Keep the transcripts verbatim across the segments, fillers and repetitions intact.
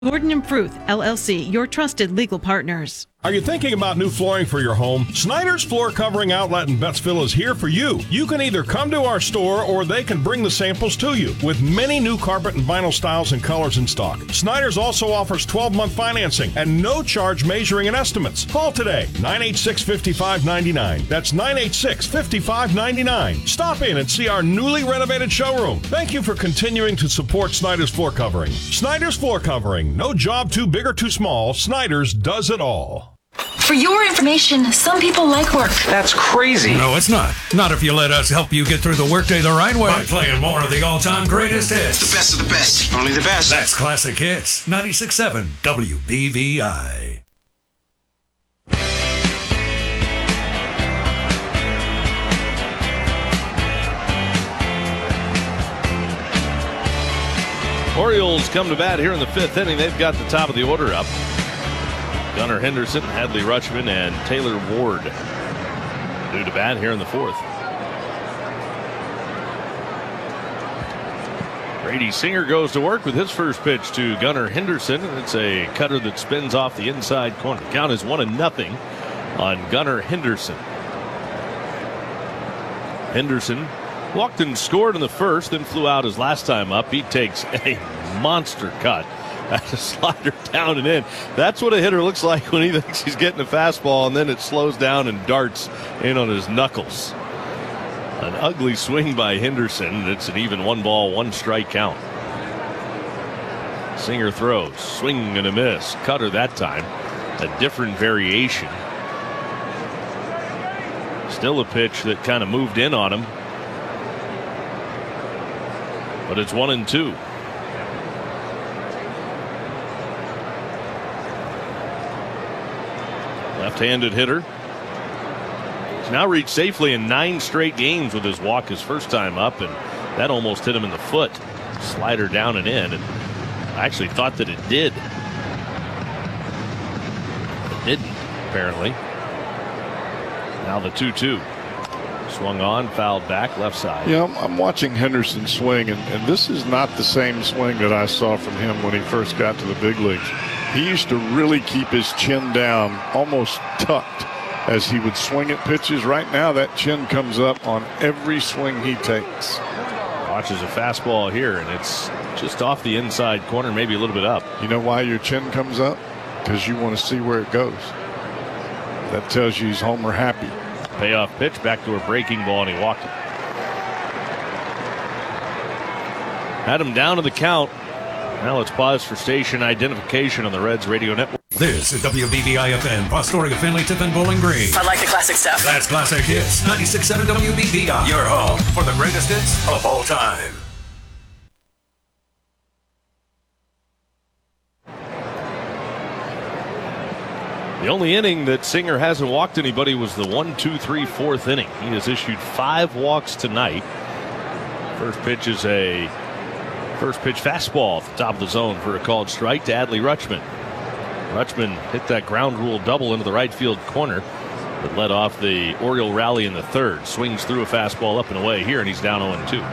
Gordon and Fruth, L L C, your trusted legal partners. Are you thinking about new flooring for your home? Snyder's Floor Covering Outlet in Bettsville is here for you. You can either come to our store or they can bring the samples to you. With many new carpet and vinyl styles and colors in stock, Snyder's also offers twelve-month financing and no charge measuring and estimates. Call today, nine eight six, five five nine nine. That's nine eight six, five five nine nine. Stop in and see our newly renovated showroom. Thank you for continuing to support Snyder's Floor Covering. Snyder's Floor Covering. No job too big or too small. Snyder's does it all. For your information, some people like work. That's crazy. No, it's not. Not if you let us help you get through the workday the right way. By playing more of the all-time greatest hits. The best of the best. Only the best. That's Classic Hits. ninety-six point seven W B V I. Orioles come to bat here in the fifth inning. They've got the top of the order up. Gunnar Henderson, Hadley Rutschman, and Taylor Ward due to bat here in the fourth. Brady Singer goes to work with his first pitch to Gunnar Henderson. It's a cutter that spins off the inside corner. Count is one and nothing on Gunnar Henderson. Henderson walked and scored in the first, then flew out his last time up. He takes a monster cut. That's a slider down and in. That's what a hitter looks like when he thinks he's getting a fastball, and then it slows down and darts in on his knuckles. An ugly swing by Henderson. It's an even one ball, one strike count. Singer throws. Swing and a miss. Cutter that time. A different variation. Still a pitch that kind of moved in on him. But it's one and two. Left-handed hitter. He's now reached safely in nine straight games with his walk his first time up, and that almost hit him in the foot. Slider down and in, and I actually thought that it did. It didn't, apparently. Now the two two. Swung on, fouled back, left side. Yeah, I'm, I'm watching Henderson swing, and, and this is not the same swing that I saw from him when he first got to the big leagues. He used to really keep his chin down, almost tucked, as he would swing at pitches. Right now, that chin comes up on every swing he takes. Watches a fastball here, and it's just off the inside corner, maybe a little bit up. You know why your chin comes up? Because you want to see where it goes. That tells you he's homer happy. Payoff pitch, back to a breaking ball, and he walked it. Had him down to the count. Now let's pause for station identification on the Reds radio network. This is W B V I F N, Pastoria, Finley, Tiffin, Bowling Green. I like the classic stuff. That's Classic Hits. ninety-six point seven W B V I. Your home for the greatest hits of all time. The only inning that Singer hasn't walked anybody was the one, two, three, fourth inning. He has issued five walks tonight. First pitch is a first pitch fastball at the top of the zone for a called strike to Adley Rutschman. Rutschman hit that ground rule double into the right field corner that led off the Oriole rally in the third. Swings through a fastball up and away here, and he's down oh two.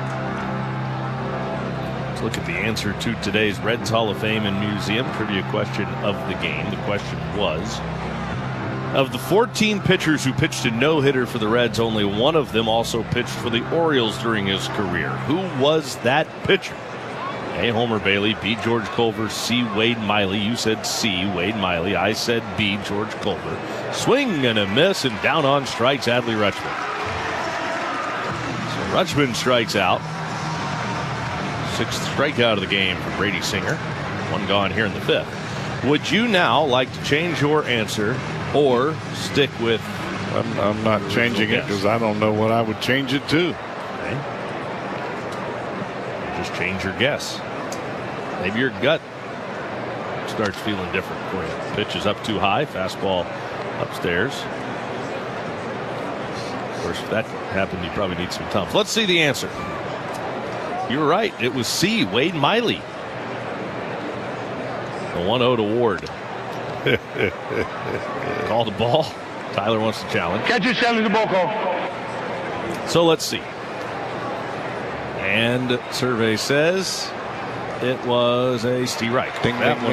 Let's look at the answer to today's Reds Hall of Fame and Museum trivia question of the game. The question was, of the fourteen pitchers who pitched a no-hitter for the Reds, only one of them also pitched for the Orioles during his career. Who was that pitcher? A, Homer Bailey. B, George Culver. C, Wade Miley. You said C, Wade Miley. I said B, George Culver. Swing and a miss, and down on strikes, Adley Rutschman. So Rutschman strikes out. Sixth strikeout of the game for Brady Singer. One gone here in the fifth. Would you now like to change your answer or stick with? I'm, I'm not changing it because I don't know what I would change it to. Okay. Just change your guess. Maybe your gut starts feeling different for you. Pitch is up too high. Fastball upstairs. Of course, if that happened, you probably need some Tums. Let's see the answer. You were right. It was C, Wade Miley. The one oh to Ward. Call the ball. Tyler wants to challenge. Catch it, challenge the ball call. So let's see. And survey says It was a Steve Reich. Ding, That ding, one